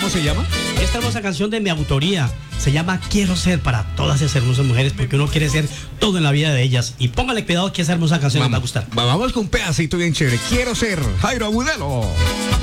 ¿Cómo se llama? Esta hermosa canción de mi autoría se llama Quiero Ser, para todas esas hermosas mujeres, porque uno quiere ser todo en la vida de ellas. Y póngale cuidado que esa hermosa canción les va a gustar. Vamos con un pedacito bien chévere. Quiero ser Jairo Agudelo.